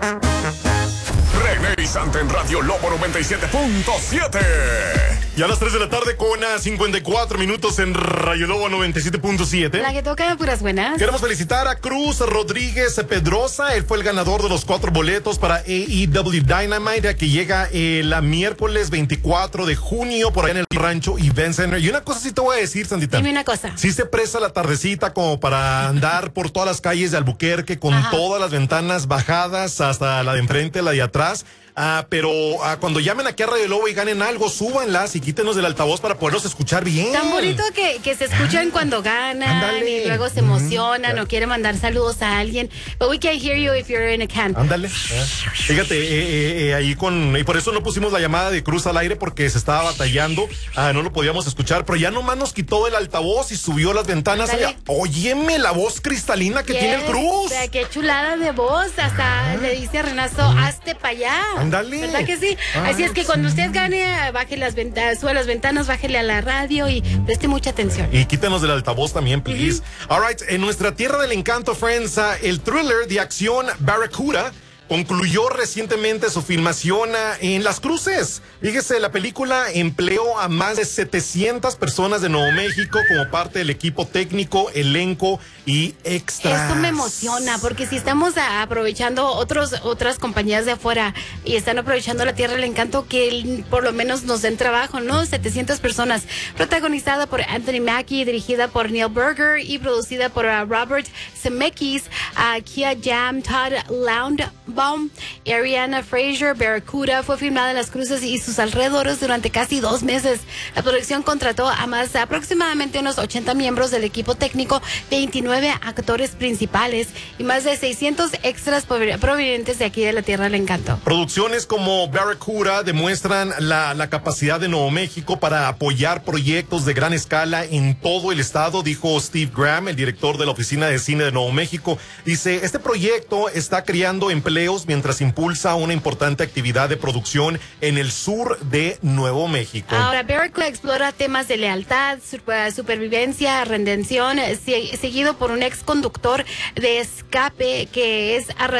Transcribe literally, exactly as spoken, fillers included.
René y Santa en Radio Lobo noventa y siete punto siete. Y a las tres de la tarde con a cincuenta y cuatro minutos en Radio Lobo noventa y siete punto siete. La que toca puras buenas. Queremos felicitar a Cruz Rodríguez Pedrosa. Él fue el ganador de los cuatro boletos para A E W Dynamite, que llega el miércoles veinticuatro de junio por ahí en el Rancho Event Center. Y una cosa sí te voy a decir, Santita. Dime una cosa. Sí se presta la tardecita como para andar por todas las calles de Albuquerque con Ajá. todas las ventanas bajadas hasta la de enfrente, la de atrás. Ah, pero ah, cuando llamen aquí a Radio Lobo y ganen algo, súbanlas y quítenos del altavoz para poderlos escuchar bien. Tan bonito que, que se escuchan ah, cuando ganan ándale. Y luego se emocionan mm, o quieren mandar saludos a alguien. But we can't hear you if you're in a can. Ándale. Ah. Fíjate, eh, eh, eh, ahí con... Y por eso no pusimos la llamada de Cruz al aire porque se estaba batallando. Ah, no lo podíamos escuchar, pero ya nomás nos quitó el altavoz y subió las ventanas. Oye, óyeme la voz cristalina que yes, tiene el Cruz. O sea, qué chulada de voz. Hasta ah. le dice a Renato, hazte para allá. Ándale. ¿Verdad que sí? Ah, así es que cuando usted gane, baje las ventanas, sube las ventanas, bájele a la radio y preste mucha atención. Y quítanos del altavoz también, please. Uh-huh. All right, en nuestra tierra del encanto, friends, uh, el thriller de acción Barracuda concluyó recientemente su filmación en Las Cruces. Fíjese, la película empleó a más de setecientas personas de Nuevo México como parte del equipo técnico, elenco y extras. Esto me emociona, porque si estamos aprovechando otros, otras compañías de afuera y están aprovechando la Tierra del Encanto, que por lo menos nos den trabajo, ¿no? setecientas personas. Protagonizada por Anthony Mackie, dirigida por Neil Berger y producida por uh, Robert Zemeckis, uh, Kia Jam, Todd Loundbaum, Ariana Fraser. Barracuda fue filmada en Las Cruces y sus alrededores durante casi dos meses. La producción contrató a más aproximadamente unos ochenta miembros del equipo técnico, veintinueve actores principales y más de seiscientos extras provenientes de aquí de la Tierra del Encanto. Producciones como Barracuda demuestran la, la capacidad de Nuevo México para apoyar proyectos de gran escala en todo el estado, dijo Steve Graham, el director de la Oficina de Cine de Nuevo México. Dice, este proyecto está creando empleos mientras impulsa una importante actividad de producción en el sur de Nuevo México. Ahora, Barracuda explora temas de lealtad, supervivencia, redención, seguido por un ex conductor de escape que es